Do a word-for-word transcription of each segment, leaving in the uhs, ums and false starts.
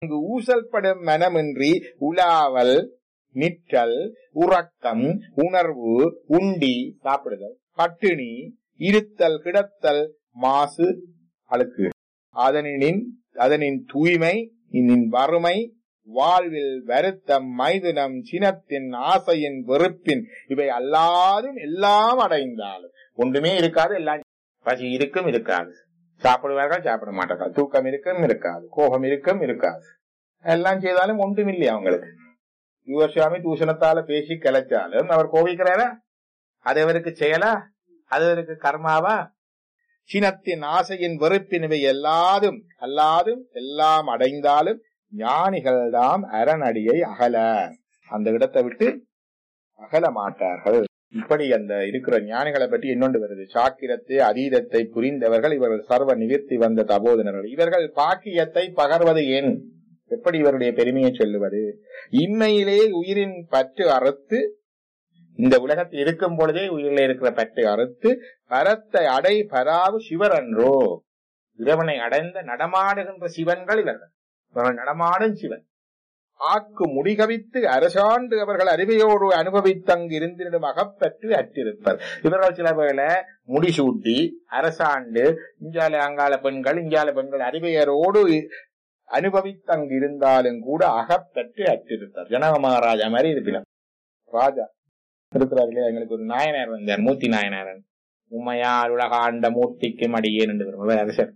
அங்கு ஊசல்படும் மனமின்றி உலாவல், நிற்றல், உறக்கம், உணர்வு, உண்டி சாப்பிடுதல், பட்டினி, இருத்தல், கிடத்தல், மாசு, அழுக்கு, அதனின் அதனின் தூய்மை, இன்னின் வறுமை, வாழ்வில் வருத்தம், மைதுனம், சினத்தின், ஆசையின், வெறுப்பின், இவை அல்லாதும் எல்லாம் அடைந்தாலும் ஒன்றுமே இருக்காது. எல்லாம் பசி இருக்கும், இருக்காது. சாப்பிடுவார்கள், சாப்பிட மாட்டார்கள். தூக்கம் இருக்கும், இருக்காது. கோபம் இருக்கும், இருக்காது. எல்லாம் செய்தாலும் ஒன்றும் இல்லையா அவங்களுக்கு. யுவசாமி தூஷணத்தால பேசி கிளச்சாலும் அவர் கோபிக்கிறாரா? அது அவருக்கு செயலா? அது அவருக்கு கர்மாவா? சினத்தின், ஆசையின், வெறுப்பின், இவை எல்லாதும் அல்லாதும் எல்லாம் அடைந்தாலும் ஞானிகள் தாம் அரணடியை அகல, அந்த இடத்தை விட்டு அகல மாட்டார்கள். இப்படி அந்த இருக்கிற ஞானிகளை பற்றி இன்னொன்று வருது. சாக்கிரத்தை அதீதத்தை புரிந்தவர்கள் இவர்கள் சர்வ நிவர்த்தி வந்த தபோதனர்கள். இவர்கள் பாக்கியத்தை பகர்வது ஏன்? எப்படி இவருடைய பெருமையை சொல்லுவது? இம்மையிலே உயிரின் பற்று அறுத்து, இந்த உலகத்தில் இருக்கும் பொழுதே உயிரில் இருக்கிற பற்றை அறுத்து பரத்தை அடை பராவு சிவர் அன்றோ. இறைவனை அடைந்த நடமாடுகின்ற சிவன்கள் இவர்கள். இவர்கள் நடமாடும் சிவன். ஆக்கு முடிகவித்து அரசாண்டு அவர்கள் அறிவையோடு அனுபவித்தங்கு இருந்திடும் அகப்பற்று அற்றிருப்பர். இவர்கள் சில வேளை முடிசூட்டி அரசாண்டு இஞ்சால அங்கால பெண்கள் இஞ்சால பெண்கள் அறிவையரோடு அனுபவித்தங்கு இருந்தாலும் கூட அகப்பற்று அற்றிருப்பார். ஜனக மகாராஜா மாதிரி இருப்பினார். ராஜா இருக்கிறார்களே, எங்களுக்கு ஒரு நாயனார் வந்தார், மூர்த்தி நாயனாரன். உண்மையால் உலக ஆண்ட மூர்த்திக்கு மடியேன் என்று அரசர்.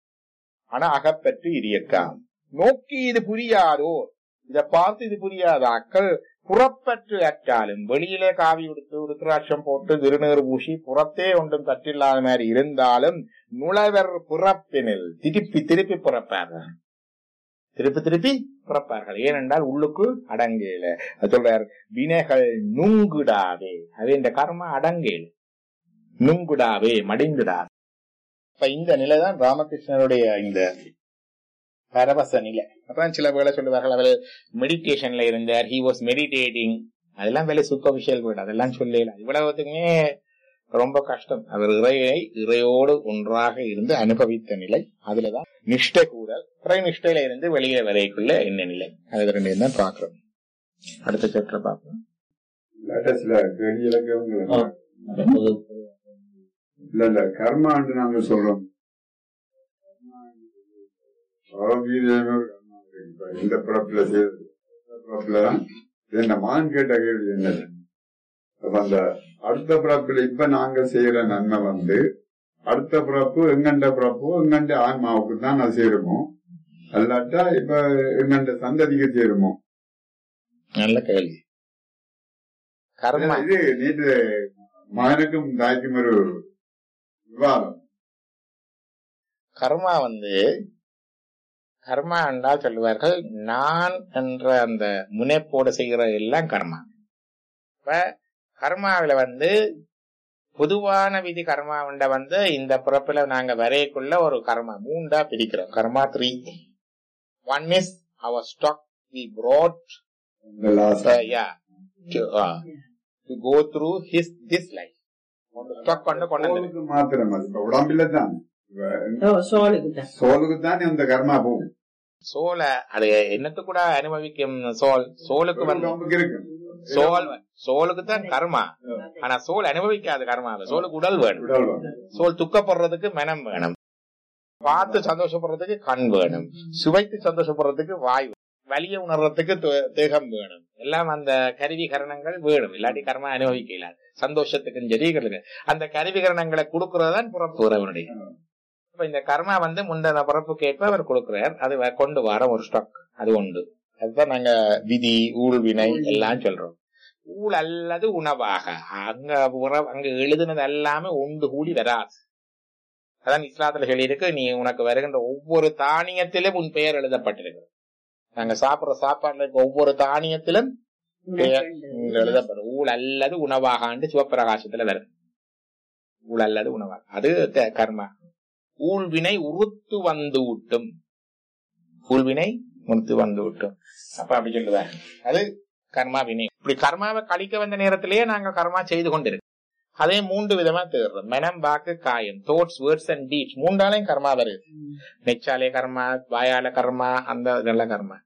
ஆனா அகப்பற்று இரியக்காம். நோக்கி இது புரியாதோ, இதை பார்த்து இது புரியாத அக்கள் புறப்பற்று அற்றாலும், வெளியிலே காவி உடுத்து ருத்ராட்சம் போட்டு திருநீர் பூசி புறத்தே ஒன்றும் பற்றில்லாத மாதிரி இருந்தாலும் நுழைவர் புறப்பினில் திருப்பி திருப்பி புறப்பார்கள். திருப்பி திருப்பி புறப்பார்கள். ஏனென்றால் உள்ளுக்கு அடங்கேல. அது சொல்றார், வினைகள் நுங்குடாவே. அது இந்த கர்ம அடங்கேல, நுங்குடாவே, மடிந்துடாவே. இப்ப இந்த நிலைதான் ராமகிருஷ்ணருடைய இந்த பரவச நிலை. அப்புறம் சில வேலை சொல்லுவார்கள், அவர் மெடிடேஷன்ல இருந்தார், ஹி வாஸ் மெடிடேட்டிங். அதெல்லாம் வேலை சூப்பர்ஃபிஷியல் வேர்டு, அதெல்லாம் சொல்லல. இவ்வளவுக்குமே ரொம்ப கஷ்டம். அவர் இறையை இறையோடு ஒன்றாக இருந்து அனுபவித்த நிலை. அதுலதான் நிஷ்டை கூட. இறை நிஷ்டையில இருந்து வெளியே வரைக்குள்ள என்ன நிலை, அது ரெண்டு தான் பாக்குறோம். அடுத்த சாப்டர் பார்ப்போம். இல்ல இல்ல கர்மாண்டு நாங்க சொல்றோம். இந்த பிறப்புல செய்யறது பிறப்புலதான் என்ன மான் கேட்ட கேள்வி என்ன, அந்த அடுத்த பிறப்புல இப்ப நாங்க செய்யற நன்மை வந்து அடுத்த பிறப்பு எங்கண்ட பிறப்போ எங்கண்ட ஆன்மாவுக்கு தான் அது சேருமோ, அல்லாட்டா இப்ப எங்கண்ட சந்ததிக்கு சேருமோ? நல்ல கேள்வி. இது நேற்று மகனுக்கும் தாய்க்கும் ஒரு விவாதம். கர்மா வந்து கர்மா என்றால் சொல்லுவார்கள், நான் என்ற அந்த முனைப்போடு செய்கிற எல்லாம் கர்மா. இப்ப கர்மாவில வந்து பொதுவான விதி கர்மாவிண்ட வந்து இந்த பிறப்புல நாங்க வரையக்குள்ள ஒரு கர்மா மூண்டா பிரிக்கிறோம். கர்மா three. One is our stock we brought the last uh, yeah to, uh, to go through his this life. Stock கொண்டு கொண்டு மாத்திரம் அது இப்ப உடம்பில தான் சோலுக்கு தான் இந்த கர்மா போகும். சோல அது என்னத்து கூட அனுபவிக்கும். சோல் சோலுக்கு வந்து சோல் சோலுக்கு தான் கர்மா. ஆனா சோல் அனுபவிக்காது கர்மா. சோலுக்கு உடல் வேணும். சோல் துக்கப்படுறதுக்கு மனம் வேணும், பார்த்து சந்தோஷப்படுறதுக்கு கண் வேணும், சுவைத்து சந்தோஷப்படுறதுக்கு வாய், வலிய உணர்றதுக்கு தேகம் வேணும். எல்லாம் அந்த கருவி கரணங்கள் வேணும். இல்லாட்டி கர்மா அனுபவிக்க இல்லாது. சந்தோஷத்துக்கு சரி அந்த கருவி கரணங்களை கொடுக்கறதுதான் புறப்பு உறவனுடைய. இப்ப இந்த கர்மா வந்து முந்தின பிறப்புக்கு ஏற்ப அவர் கொடுக்கிறார். அது கொண்டு வர ஒரு ஸ்டாக் அது உண்டு. அதுதான் நாங்க விதி ஊழ்வினை எல்லாம் சொல்றோம். ஊழ் அல்லது உணவாக அங்க உறவு அங்க எழுதுனது எல்லாமே ஒன்று கூடி வராது. அதான் இஸ்லாத்துல சொல்லி இருக்கு, நீ உனக்கு வருகின்ற ஒவ்வொரு தானியத்திலும் உன் பெயர் எழுதப்பட்டிருக்கு. நாங்க சாப்பிடுற சாப்பாடுல இருக்க ஒவ்வொரு தானியத்திலும் பெயர் எழுதப்படும். ஊழ் அல்லது உணவாக சிவப்பிரகாசத்துல வருது. ஊழ் அல்லது உணவாக அது கர்மா. ஊழ்வினை உறுத்து வந்து விட்டும். ஊழ்வினை உறுத்து வந்து விட்டும். அப்ப அப்படி சொல்லுவாங்க, அது கர்மா வினை. இப்படி கர்மாவை கழிக்க வந்த நேரத்திலேயே நாங்க கர்மா செய்து கொண்டிருக்கோம். அதே மூன்று விதமா தேடுறோம். மனம், வாக்கு, காயம், தோட்ஸ், வேர்ட்ஸ் அண்ட் டீட்ஸ். மூன்றாலையும் கர்மா வருது. நெச்சாலே கர்மா, வாயால கர்மா, அந்த நல்ல கர்மா.